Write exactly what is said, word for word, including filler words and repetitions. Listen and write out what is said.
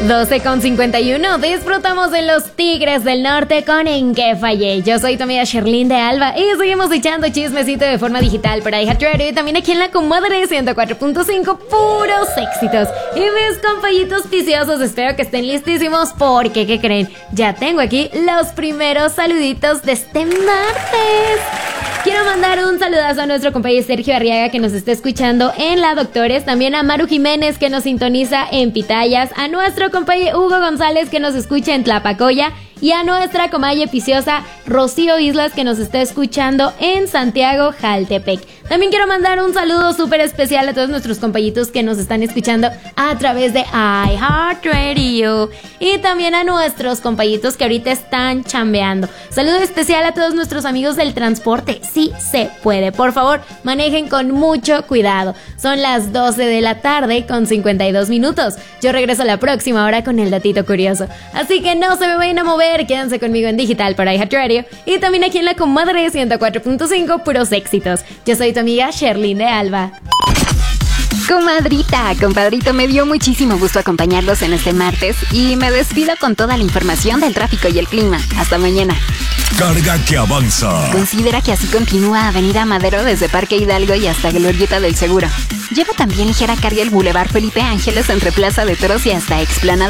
doce con cincuenta y uno, disfrutamos de los Tigres del Norte con En qué fallé. Yo soy tu amiga Sherlyn de Alba y seguimos echando chismecito de forma digital para iHeartRadio y también aquí en la comadre ciento cuatro punto cinco, puros éxitos. Y mis compañitos viciosos, espero que estén listísimos porque, ¿qué creen? Ya tengo aquí los primeros saluditos de este martes. Quiero mandar un saludazo a nuestro compañero Sergio Arriaga que nos está escuchando en La Doctores, también a Maru Jiménez que nos sintoniza en Pitayas, a nuestro compañero Hugo González que nos escucha en Tlapacoya y a nuestra comadre viciosa Rocío Islas que nos está escuchando en Santiago, Jaltepec. También quiero mandar un saludo súper especial a todos nuestros compañitos que nos están escuchando a través de iHeartRadio y también a nuestros compañitos que ahorita están chambeando. Saludo especial a todos nuestros amigos del transporte. Sí se puede, por favor, manejen con mucho cuidado. Son las doce de la tarde con cincuenta y dos minutos. Yo regreso la próxima hora con el datito curioso. Así que no se me vayan a mover. Quédense conmigo en digital para iHeartRadio y también aquí en la comadre ciento cuatro punto cinco, puros éxitos. Yo soy tu amiga Sherlyn de Alba. Comadrita, compadrito, me dio muchísimo gusto acompañarlos en este martes y me despido con toda la información del tráfico y el clima. Hasta mañana. Carga que avanza. Considera que así continúa Avenida Madero desde Parque Hidalgo y hasta Glorieta del Seguro. Lleva también ligera carga el Boulevard Felipe Ángeles entre Plaza de Toros y hasta Explanada